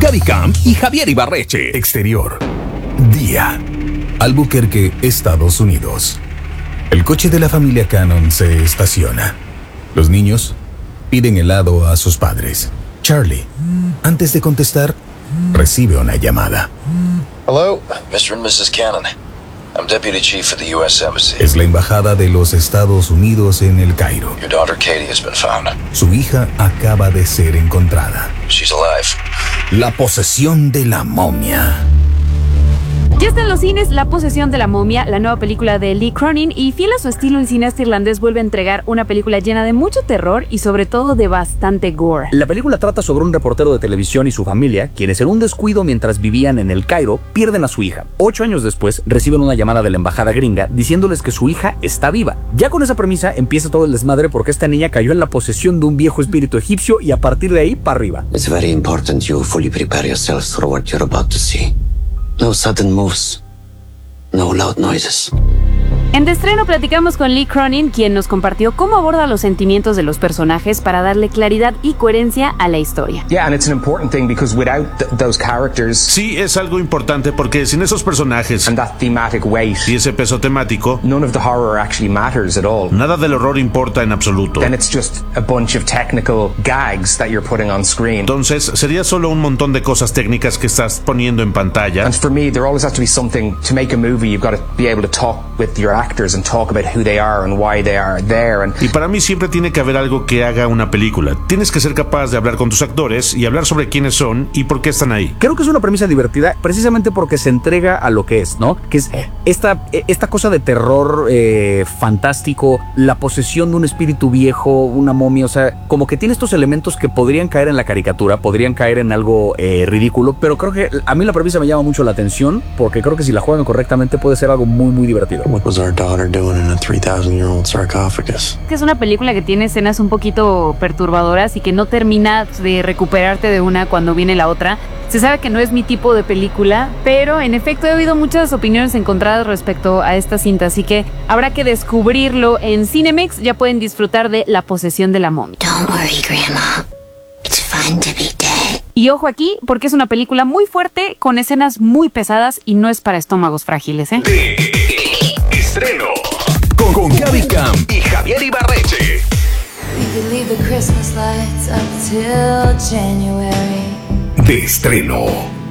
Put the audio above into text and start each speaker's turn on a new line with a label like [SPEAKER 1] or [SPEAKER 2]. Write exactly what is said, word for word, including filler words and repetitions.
[SPEAKER 1] Gaby Camp y Javier Ibarreche.
[SPEAKER 2] Exterior. Día. Albuquerque, Estados Unidos. El coche de la familia Cannon se estaciona. Los niños piden helado a sus padres. Charlie, antes de contestar, recibe una llamada.
[SPEAKER 3] Hello, mister and missus Cannon. I'm Deputy Chief of the U S Embassy.
[SPEAKER 2] Es la embajada de los Estados Unidos en El Cairo.
[SPEAKER 3] Your daughter Katie has been found.
[SPEAKER 2] Su hija acaba de ser encontrada.
[SPEAKER 3] She's alive.
[SPEAKER 2] La posesión de la momia.
[SPEAKER 4] Ya está en los cines La posesión de la momia, la nueva película de Lee Cronin, y fiel a su estilo, el cineasta irlandés vuelve a entregar una película llena de mucho terror y sobre todo de bastante gore.
[SPEAKER 5] La película trata sobre un reportero de televisión y su familia, quienes en un descuido mientras vivían en El Cairo, pierden a su hija. Ocho años después, reciben una llamada de la embajada gringa diciéndoles que su hija está viva. Ya con esa premisa empieza todo el desmadre porque esta niña cayó en la posesión de un viejo espíritu egipcio y a partir de ahí para arriba.
[SPEAKER 6] It's very important you fully prepare yourselves for what you're about to see. No sudden moves. No loud noises.
[SPEAKER 4] En De Estreno platicamos con Lee Cronin, quien nos compartió cómo aborda los sentimientos de los personajes para darle claridad y coherencia a la historia.
[SPEAKER 7] Yeah, and it's an important thing because without th those characters,
[SPEAKER 8] sí, es algo importante porque sin esos personajes
[SPEAKER 7] and that thematic weight
[SPEAKER 8] y ese peso temático,
[SPEAKER 7] none of the horror actually matters at all.
[SPEAKER 8] Nada del horror importa en absoluto.
[SPEAKER 7] Then it's just a bunch of technical gags that you're putting on screen.
[SPEAKER 8] Entonces sería solo un montón de cosas técnicas que estás poniendo en pantalla.
[SPEAKER 7] And for me, there always has to be something to make a movie. You've got to be able to talk with your actors and talk about who they are and why they are there. And
[SPEAKER 8] y para mí siempre tiene que haber algo que haga una película. Tienes que ser capaz de hablar con tus actores y hablar sobre quiénes son y por qué están ahí.
[SPEAKER 5] Creo que es una premisa divertida precisamente porque se entrega a lo que es, ¿no? Que es esta, esta cosa de terror eh, fantástico, la posesión de un espíritu viejo, una momia, o sea, como que tiene estos elementos que podrían caer en la caricatura, podrían caer en algo eh, ridículo, pero creo que a mí la premisa me llama mucho la atención porque creo que si la juegan correctamente puede ser algo muy, muy divertido.
[SPEAKER 6] What was our daughter doing in a three thousand year old sarcophagus?
[SPEAKER 4] Que es una película que tiene escenas un poquito perturbadoras y que no termina de recuperarte de una cuando viene la otra. Se sabe que no es mi tipo de película, pero en efecto he oído muchas opiniones encontradas respecto a esta cinta, así que habrá que descubrirlo en Cinemex. Ya pueden disfrutar de La posesión de la momia.
[SPEAKER 9] Don't worry, Grandma. It's fun to be dead.
[SPEAKER 4] Y ojo aquí, porque es una película muy fuerte, con escenas muy pesadas y no es para estómagos frágiles, ¿eh?
[SPEAKER 1] De Estreno con, con Gaby Camp y Javier Ibarreche.
[SPEAKER 10] De Estreno.